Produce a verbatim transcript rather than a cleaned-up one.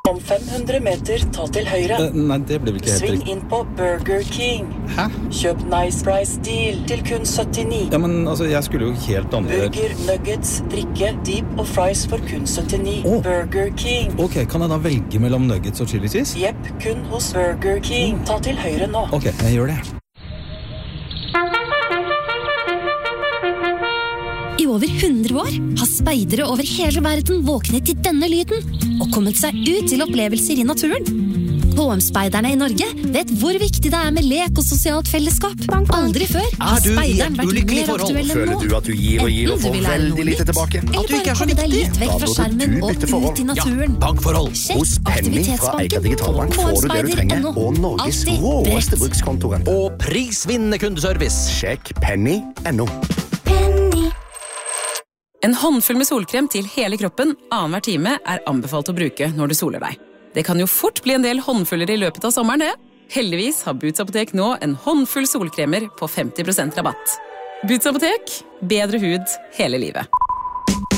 Om fem hundre meter, ta til høyre. Uh, nei, det blir vel ikke helt Sving riktig. inn på Burger King. Hæ? Kjøp Nice Price Deal til kun syttini. Ja, men altså, jeg skulle jo helt andre... Burger, nuggets, drikke, deep og fries for kun syttini. Åh. Burger King. Ok, kan jeg da velge mellom nuggets og chili cheese? Jepp, kun hos Burger King. Ta til høyre nå. Ok, jeg gjør det. I over hundre år har speidere over hele verden våknet til denne lyden og kommet seg ut til opplevelser i naturen. K M-speiderne i Norge vet hvor viktig det er med lek og sosialt fellesskap. Aldri før har Er du i speideren et vært ulykkelig mer forhold? aktuell enn Føler nå. du at du gir og gir og Enten du får vil lære veldig noe lite nytt, tilbake? eller At du ikke er så bare komme deg viktig? litt vekk Da fra burde skjermen du og bytte ut forhold. i naturen. Bankforhold. Sjekk Hos Penny fra Eika Digitalbank får du det du trenger, og Norges Alltid råeste bredt. brukskontorrente. Og prisvinnende kundeservice. Sjekk penny punktum no. En håndfull med solkrem til hele kroppen annenhver time er anbefalt å bruke når du soler deg. Det kan jo fort bli en del håndfuller i løpet av sommeren, det. Heldigvis har Boots Apotek nå en håndfull solkremer på femti prosent rabatt. Boots Apotek, bedre hud hele livet.